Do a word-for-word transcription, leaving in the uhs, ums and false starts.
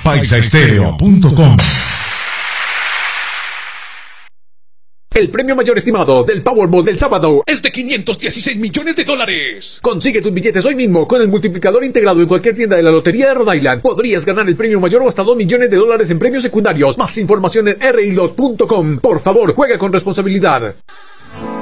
paisaestereo punto com. El premio mayor estimado del Powerball del sábado es de quinientos dieciséis millones de dólares. Consigue tus billetes hoy mismo con el multiplicador integrado en cualquier tienda de la Lotería de Rhode Island. Podrías ganar el premio mayor o hasta dos millones de dólares en premios secundarios. Más información en r i lot punto com. Por favor, juega con responsabilidad.